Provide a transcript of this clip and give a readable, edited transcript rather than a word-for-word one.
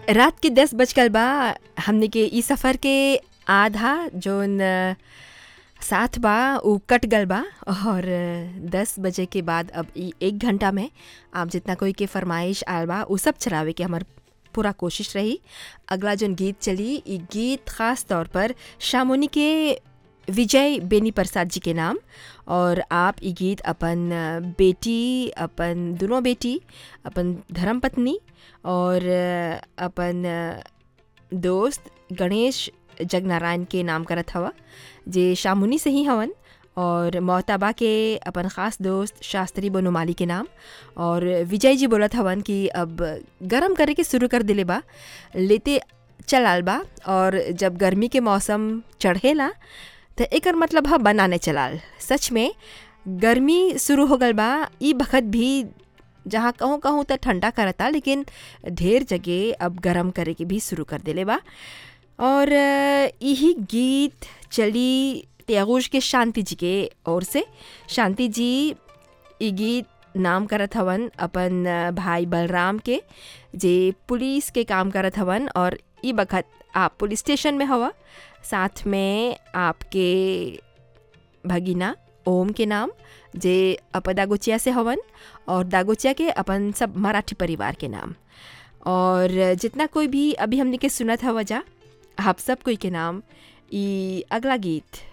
रात के 10 बजकर बा। हमने के ई सफ़र के आधा जोन साथ बा उ कट गल बा और 10 बजे के बाद अब ई 1 घंटा में आप जितना कोई के फरमाइश आल बा उ सब चलावे के हमार पूरा कोशिश रही। अगला जोन गीत चली ई गीत ख़ास तौर पर शामुनी के विजय बेनी प्रसाद जी के नाम। और आप ई गीत अपन बेटी, अपन दोनों बेटी, अपन धर्मपत्नी और अपन दोस्त गणेश जगनारायण के नाम करत हवा जे शामुनी से ही हवन। और मोहताबा के अपन ख़ास दोस्त शास्त्री बनोमाली के नाम। और विजय जी बोलत हवन कि अब गरम करे के शुरू कर दिले बा, लेते चलाल बा। और जब गर्मी के मौसम चढ़ेला तो एकर मतलब है बनाने चलाल। सच में गर्मी शुरू हो गल बा। ई बखत भी जहाँ कहूँ कहूँ तो ठंडा करता, लेकिन ढेर जगह अब गरम करे के भी शुरू कर देले बा। और यही गीत चली त्यागोश के शांति जी के ओर से। शांति जी ई गीत नाम करत हवन अपन भाई बलराम के, जे पुलिस के काम करत हवन। और ई बखत आप पुलिस स्टेशन में हवा, साथ में आपके भगीना ओम के नाम जे अप दागोचिया से हवन। और दागोचिया के अपन सब मराठी परिवार के नाम। और जितना कोई भी अभी हमने के सुनत हवा जा, आप सब कोई के नाम ई अगला गीत